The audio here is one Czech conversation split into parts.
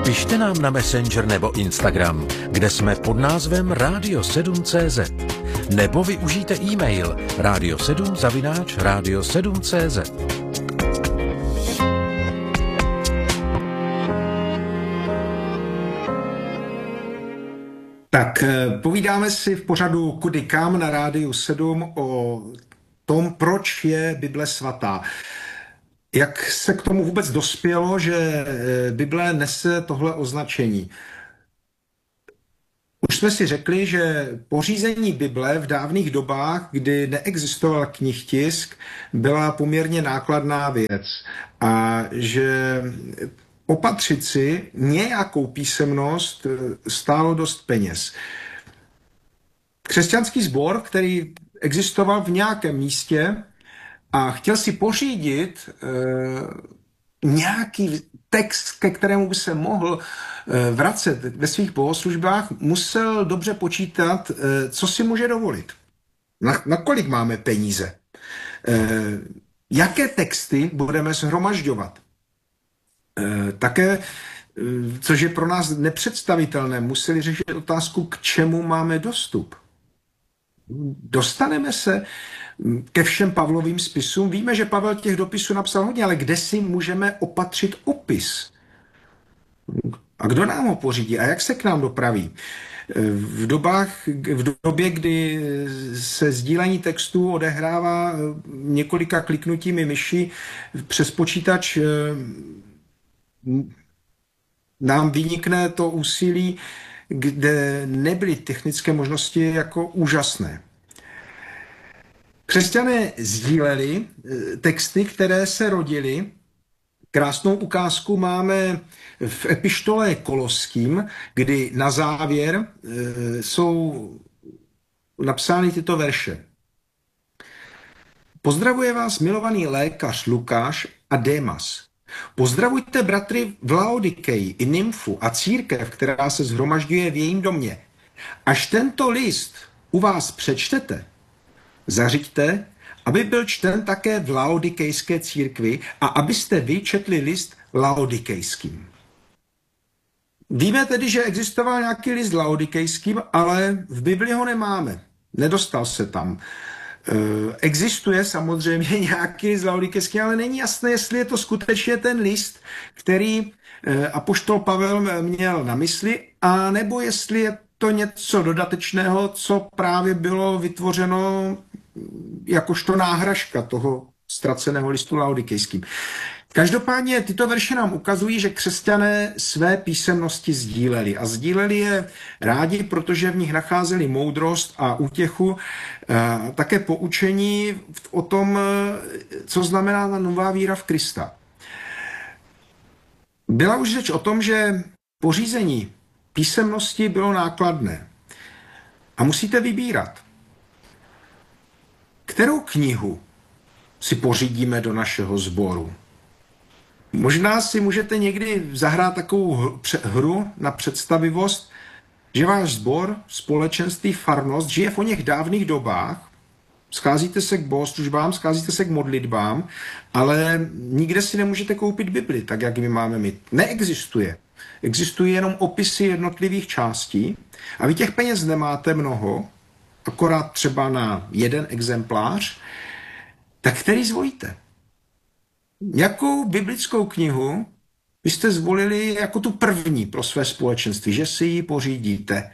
Pište nám na Messenger nebo Instagram, kde jsme pod názvem Radio7.cz. Nebo využijte e-mail radio7@radio7.cz. Tak povídáme si v pořadu Kudy kam na Rádiu 7 o tom, proč je Bible svatá. Jak se k tomu vůbec dospělo, že Bible nese tohle označení? Už jsme si řekli, že pořízení Bible v dávných dobách, kdy neexistoval knihtisk, byla poměrně nákladná věc a že opatřit si nějakou písemnost stálo dost peněz. Křesťanský sbor, který existoval v nějakém místě a chtěl si pořídit nějaký text, ke kterému by se mohl vracet ve svých bohoslužbách, musel dobře počítat, co si může dovolit. Na kolik máme peníze? Jaké texty budeme shromažďovat? Také, což je pro nás nepředstavitelné, museli řešit otázku, k čemu máme dostup. Dostaneme se ke všem Pavlovým spisům. Víme, že Pavel těch dopisů napsal hodně, ale kde si můžeme opatřit opis? A kdo nám ho pořídí? A jak se k nám dopraví? V době, kdy se sdílení textů odehrává několika kliknutími myši přes počítač, nám vynikne to úsilí, kde nebyly technické možnosti jako úžasné. Křesťané sdíleli texty, které se rodily. Krásnou ukázku máme v epištole Koloským, kdy na závěr jsou napsány tyto verše. Pozdravuje vás milovaný lékař Lukáš a Démas. Pozdravujte bratry v Laodikeji i Nymfu a církev, která se shromažďuje v jejím domě. Až tento list u vás přečtete, zařiďte, aby byl čten také v laodikejské církvi a abyste vy četli list laodikejským. Víme tedy, že existoval nějaký list laodikejským, ale v Bibli ho nemáme. Nedostal se tam. Existuje samozřejmě nějaký list laodikejský, ale není jasné, jestli je to skutečně ten list, který apoštol Pavel měl na mysli, a nebo jestli je to něco dodatečného, co právě bylo vytvořeno jakožto náhražka toho ztraceného listu laodikejským. Každopádně tyto verše nám ukazují, že křesťané své písemnosti sdíleli. A sdíleli je rádi, protože v nich nacházeli moudrost a útěchu, také poučení o tom, co znamená ta nová víra v Krista. Byla už řeč o tom, že pořízení písemnosti bylo nákladné. A musíte vybírat, kterou knihu si pořídíme do našeho sboru. Možná si můžete někdy zahrát takovou hru na představivost, že váš sbor, společenství, farnost žije v oněch dávných dobách, scházíte se k bohoslužbám, scházíte se k modlitbám, ale nikde si nemůžete koupit Bibli, tak jak my máme my. Neexistuje. Existují jenom opisy jednotlivých částí a vy těch peněz nemáte mnoho, akorát třeba na jeden exemplář, tak který zvolíte? Jakou biblickou knihu byste zvolili jako tu první pro své společenství, že si ji pořídíte?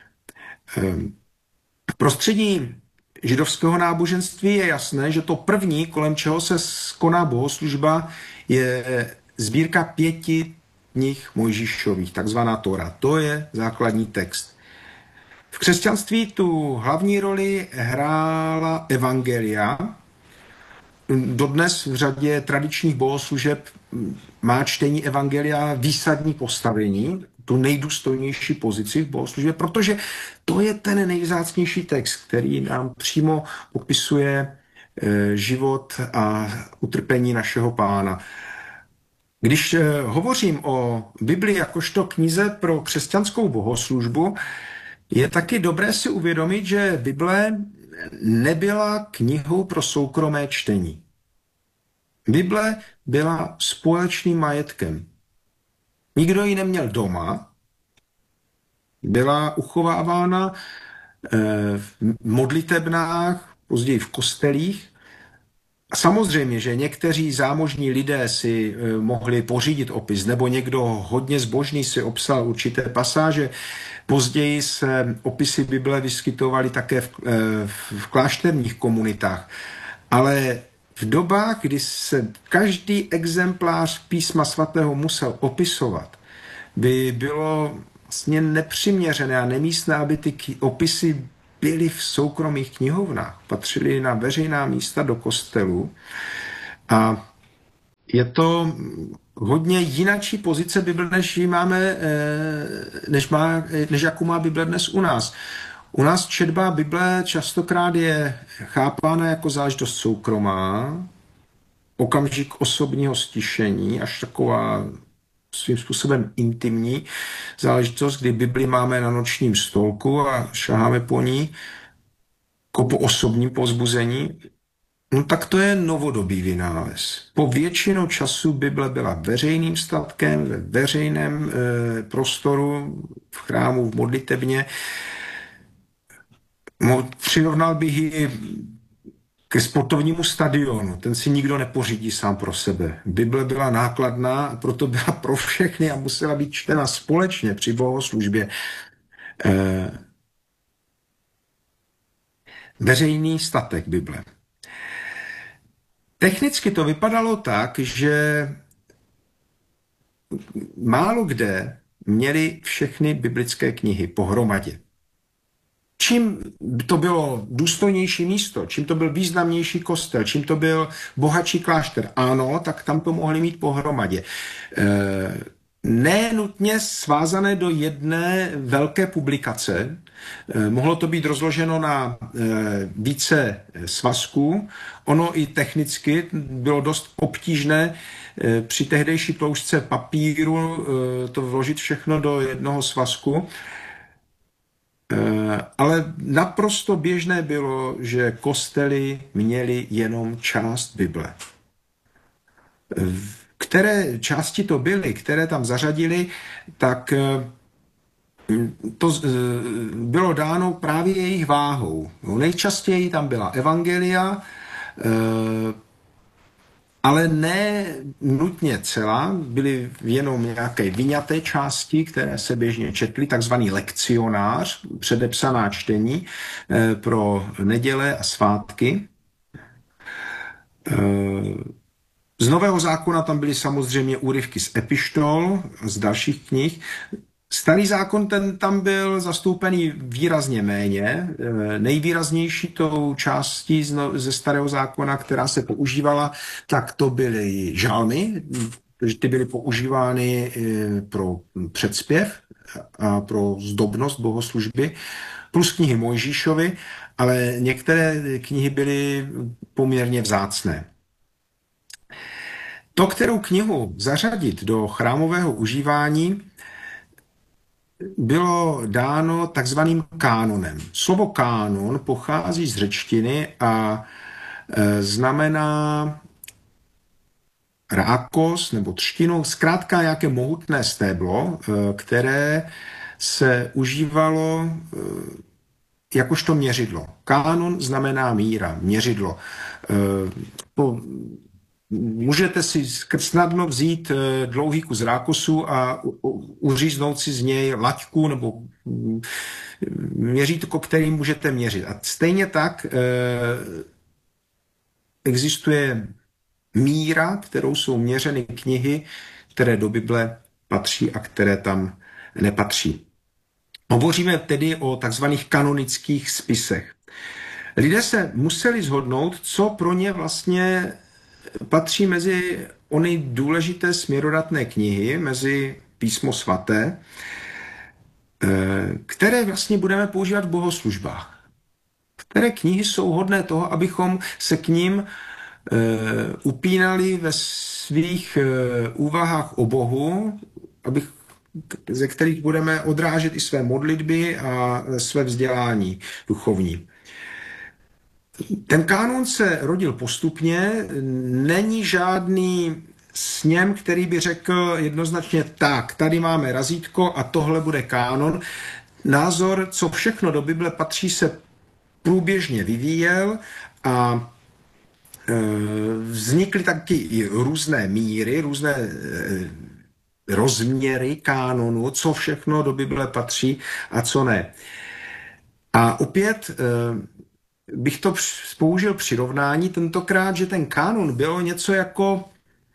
V prostředí židovského náboženství je jasné, že to první, kolem čeho se koná bohoslužba, je sbírka 5 knih Mojžíšových, takzvaná Tóra. To je základní text. V křesťanství tu hlavní roli hrála evangelia. Dodnes v řadě tradičních bohoslužeb má čtení evangelia výsadní postavení, tu nejdůstojnější pozici v bohoslužbě, protože to je ten nejvzácnější text, který nám přímo popisuje život a utrpení našeho Pána. Když hovořím o Bibli jakožto knize pro křesťanskou bohoslužbu, je taky dobré si uvědomit, že Bible nebyla knihou pro soukromé čtení. Bible byla společným majetkem. Nikdo ji neměl doma. Byla uchovávána v modlitebnách, později v kostelích. Samozřejmě, že někteří zámožní lidé si mohli pořídit opis, nebo někdo hodně zbožný si obsal určité pasáže. Později se opisy Bible vyskytovaly také v klášterních komunitách. Ale v dobách, kdy se každý exemplář písma svatého musel opisovat, by bylo vlastně nepřiměřené a nemístné, aby ty opisy byly v soukromých knihovnách, patřily na veřejná místa do kostelu a je to hodně jinačí pozice Bible, než máme, než jakou má Bible dnes u nás. U nás četba Bible častokrát je chápána jako záležitost soukromá, okamžik osobního stišení, až taková svým způsobem intimní záležitost, kdy Bibli máme na nočním stolku a šaháme po ní jako po osobním povzbuzení. No tak to je novodobý vynález. Po většinu času Bible byla veřejným statkem, ve veřejném prostoru, v chrámu, v modlitebně. Přirovnal bych ji ke sportovnímu stadionu. Ten si nikdo nepořídí sám pro sebe. Bible byla nákladná a proto byla pro všechny a musela být čtena společně při bohoslužbě. Veřejný statek Bible. Technicky to vypadalo tak, že málo kde měli všechny biblické knihy pohromadě. Čím to bylo důstojnější místo, čím to byl významnější kostel, čím to byl bohatší klášter, ano, tak tam to mohli mít pohromadě. Ne nutně svázané do jedné velké publikace, mohlo to být rozloženo na více svazků. Ono i technicky bylo dost obtížné při tehdejší tloušťce papíru to vložit všechno do jednoho svazku. Ale naprosto běžné bylo, že kostely měly jenom část Bible. Které části to byly, které tam zařadili, tak to bylo dáno právě jejich váhou. No, nejčastěji tam byla evangelia, ale ne nutně celá, byly jenom nějaké vyňaté části, které se běžně četly, takzvaný lekcionář, předepsaná čtení pro neděle a svátky. Z Nového zákona tam byly samozřejmě úryvky z epištol, z dalších knih. Starý zákon ten tam byl zastoupený výrazně méně. Nejvýraznější tou částí ze Starého zákona, která se používala, tak to byly žalmy, protože ty byly používány pro předspěv a pro zdobnost bohoslužby, plus knihy Mojžíšovy, ale některé knihy byly poměrně vzácné. To, kterou knihu zařadit do chrámového užívání, bylo dáno takzvaným kánonem. Slovo kánon pochází z řečtiny a znamená rákos nebo třtinu, zkrátka nějaké mohutné stéblo, které se užívalo jakožto měřidlo. Kánon znamená míra, měřidlo. Můžete si snadno vzít dlouhý kus rákosu a uříznout si z něj laťku nebo měřítko, který můžete měřit. A stejně tak existuje míra, kterou jsou měřeny knihy, které do Bible patří a které tam nepatří. Hovoříme tedy o takzvaných kanonických spisech. Lidé se museli shodnout, co pro ně vlastně patří mezi ony důležité směrodatné knihy, mezi písmo svaté, které vlastně budeme používat v bohoslužbách. Které knihy jsou hodné toho, abychom se k ním upínali ve svých úvahách o Bohu, ze kterých budeme odrážet i své modlitby a své vzdělání duchovní. Ten kánon se rodil postupně, není žádný sněm, který by řekl jednoznačně tak, tady máme razítko a tohle bude kánon. Názor, co všechno do Bible patří, se průběžně vyvíjel a vznikly taky i různé míry, různé rozměry kánonu, co všechno do Bible patří a co ne. A opět bych to použil přirovnání tentokrát, že ten kánon bylo něco jako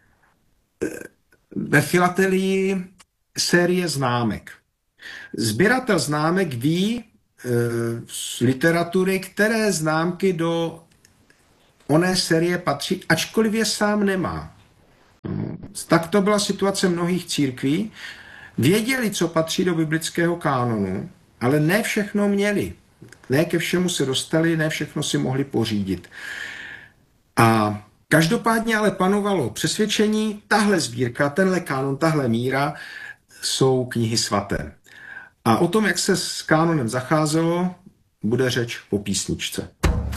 ve filatelii série známek. Sběratel známek ví z literatury, které známky do oné série patří, ačkoliv je sám nemá. Tak to byla situace mnohých církví. Věděli, co patří do biblického kánonu, ale ne všechno měli. Ne ke všemu se dostali, ne všechno si mohli pořídit. A každopádně ale panovalo přesvědčení, tahle sbírka, tenhle kánon, tahle míra jsou knihy svaté. A o tom, jak se s kánonem zacházelo, bude řeč po písničce.